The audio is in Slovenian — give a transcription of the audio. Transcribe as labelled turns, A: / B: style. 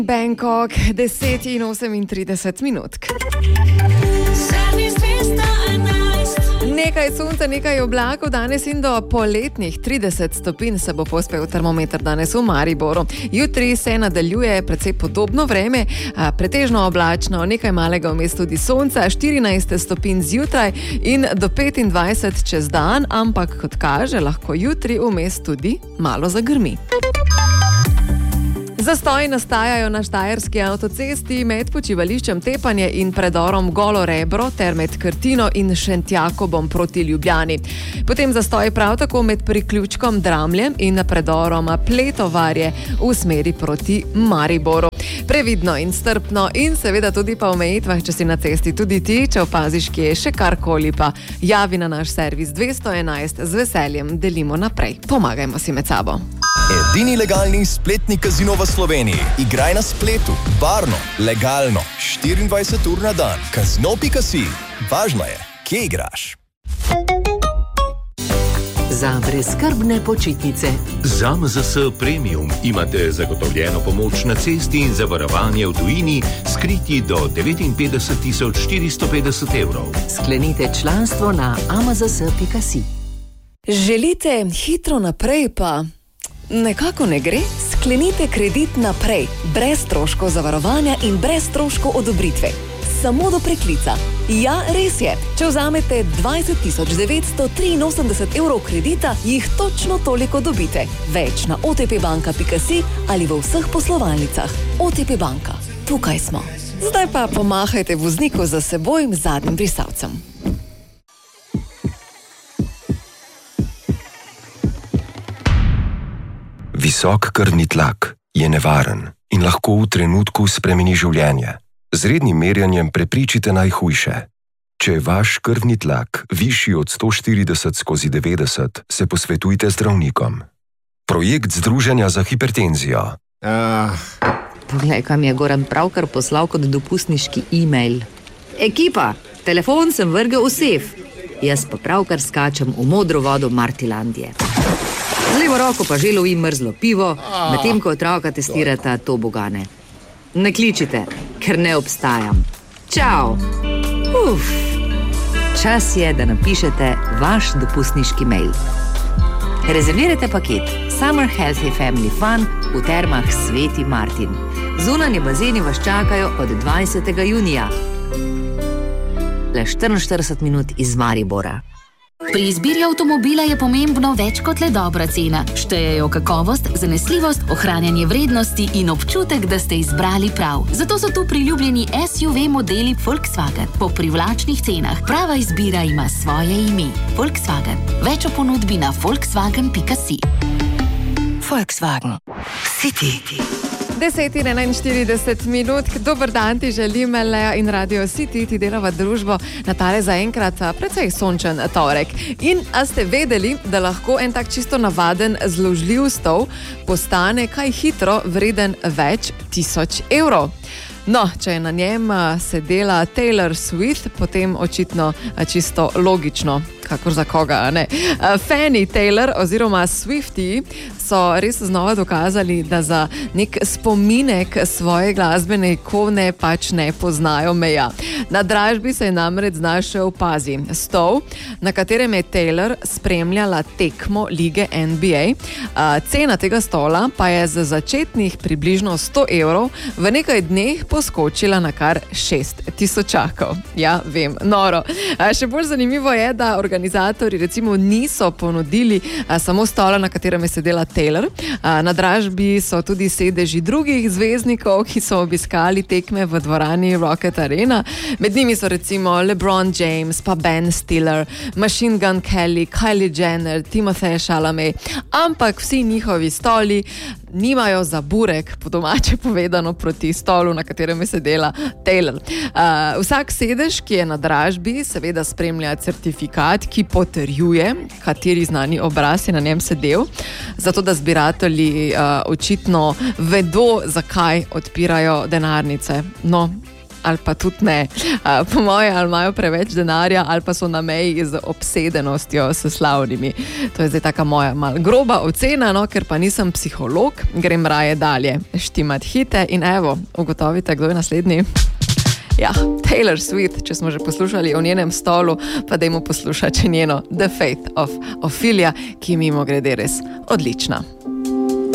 A: Bangkok, 10:38. Nekaj sonca, nekaj oblakov danes in do poletnih 30 stopinj se bo povzpel termometer danes v Mariboru. Jutri se nadaljuje precej podobno vreme, pretežno oblačno, nekaj malega vmes tudi sonca, 14 stopinj zjutraj in do 25 čez dan, ampak kot kaže, lahko jutri vmes tudi malo zagrmi. Zastoji nastajajo na štajerski avtocesti med počivališčem Tepanje in predorom Golo Rebro ter med Krtino in Šentjakobom proti Ljubljani. Potem zastoji prav tako med priključkom Dramlje in predorom Pletovarje v smeri proti Mariboru. Previdno in strpno in seveda tudi pa v omejitvah, če si na cesti tudi ti, če opaziš, kje je še karkoli, pa javi na naš servis 211, z veseljem delimo naprej. Pomagajmo si med sabo.
B: Edini legalni spletni kazino v Sloveniji. Igraj na spletu, varno, legalno, 24 ur na dan. Kazino.si. Važno je, kje igraš.
C: Za brezskrbne počitnice.
D: Z AMZS Premium imate zagotovljeno pomoč na cesti in zavarovanje v tujini, skriti do 59.450 evrov.
C: Sklenite članstvo na amzs.si.
A: Želite hitro naprej, pa nekako ne gre? Sklenite kredit naprej, brez stroškov zavarovanja in brez stroškov odobritve. Samo do preklica. Ja, res je. Če vzamete 20.983 evrov kredita, jih točno toliko dobite. Več na otpbanka.si ali v vseh poslovalnicah. OTP banka. Tukaj smo. Zdaj pa pomahajte vozniku za seboj zadnjim brisalcem.
E: Visok krvni tlak je nevaren in lahko v trenutku spremeni življenje. Z rednim merjanjem preprečite najhujše. Če je vaš krvni tlak višji od 140/90, se posvetujte z zdravnikom. Projekt Združenja za hipertenzijo.
F: Poglej, kam je Goran pravkar poslal kot dopustniški e-mail. Ekipa, telefon sem vrgel v sef. Jaz pa pravkar skačem v modro vodo Martilandije. Z levo roko pa že lovim mrzlo pivo, medtem ko otroka testirata tobogane. Ne kličite, ker ne obstajam. Čau! Čas je, da napišete vaš dopustniški mail. Rezervirajte paket Summer Healthy Family Fun v termah Sveti Martin. Zunanje bazeni vas čakajo od 20. junija. Le 44 minut iz Maribora.
G: Pri izbiri avtomobila je pomembno več kot le dobra cena. Štejejo kakovost, zanesljivost, ohranjanje vrednosti in občutek, da ste izbrali prav. Zato so tu priljubljeni SUV modeli Volkswagen po privlačnih cenah. Prava izbira ima svoje ime. Volkswagen. Več o ponudbi na volkswagen.si.
C: Volkswagen. City.
A: 10:41. Dober dan ti želim, Lea in Radio City, ti delava družbo na tale zaenkrat precej sončen torek. In a ste vedeli, da lahko en tak čisto navaden zložljiv stol postane kaj hitro vreden več 1000 evrov? No, če je na njem sedela Taylor Swift, potem očitno čisto logično, kakor za koga, ne. Fani Taylor oziroma Swiftie so res znova dokazali, da za nek spominek svoje glasbene ikone pač ne poznajo meja. Na dražbi se je namreč znašel, pazi, stol, na katerem je Taylor spremljala tekmo lige NBA. Cena tega stola pa je za začetnih približno 100 evrov v nekaj dneh poskočila na kar 6000. Ja, vem, noro. Še bolj zanimivo je, da organizatorji recimo niso ponudili samo stola, na katerem je sedela Taylor. Na dražbi so tudi sedeži drugih zvezdnikov, ki so obiskali tekme v dvorani Rocket Arena. Med njimi so recimo LeBron James, pa Ben Stiller, Machine Gun Kelly, Kylie Jenner, Timothée Chalamet, ampak vsi njihovi stoli nimajo za burek, po domače povedano, proti stolu, na katerem je sedela Taylor. Vsak sedež, ki je na dražbi, seveda spremlja certifikat, ki potrjuje, kateri znani obraz je na njem sedel, zato da zbiratelji očitno vedo, zakaj odpirajo denarnice. No, ali pa tudi ne. Po moje, ali imajo preveč denarja, ali pa so na meji z obsedenostjo s slavnimi. To je zdaj taka moja mal groba ocena, no, ker pa nisem psiholog, grem raje dalje štimat hite in evo, ugotovite, kdo je naslednji. Ja, Taylor Swift, če smo že poslušali o njenem stolu, pa dajmo poslušati njeno The Fate of Ophelia, ki je mimo grede res odlična.